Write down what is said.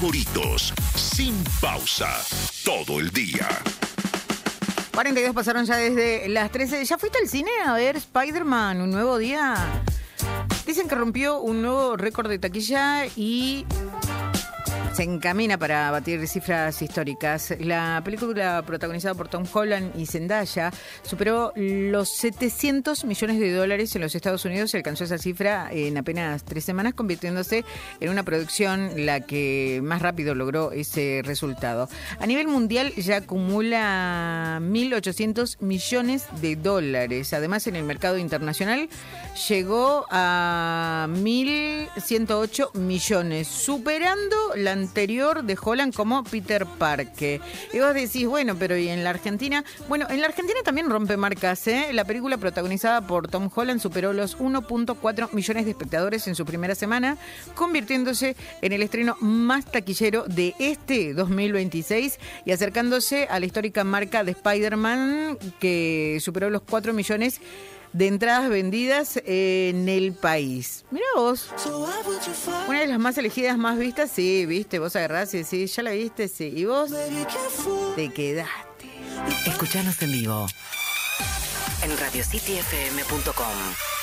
favoritos, sin pausa, todo el día. 42 pasaron ya desde las 13. ¿Ya fuiste al cine a ver Spider-Man, un nuevo día? Dicen que rompió un nuevo récord de taquilla y se encamina para batir cifras históricas. La película protagonizada por Tom Holland y Zendaya superó los $700 millones en los Estados Unidos y alcanzó esa cifra en apenas 3 semanas, convirtiéndose en una producción la que más rápido logró ese resultado. A nivel mundial ya acumula $1.800 millones. Además, en el mercado internacional llegó a 1.108 millones, superando la anterior de Holland como Peter Parker. Y vos decís, bueno, pero ¿y en la Argentina? Bueno, en la Argentina también rompe marcas, ¿eh? La película protagonizada por Tom Holland superó los 1.4 millones de espectadores en su primera semana, convirtiéndose en el estreno más taquillero de este 2026 y acercándose a la histórica marca de Spider-Man, que superó los 4 millones de entradas vendidas en el país. Mirá vos. Una de las más elegidas, más vistas, sí, viste, vos agarrás y decís, ya la viste, sí. Y vos te quedaste. Escuchanos en vivo en radiocityfm.com.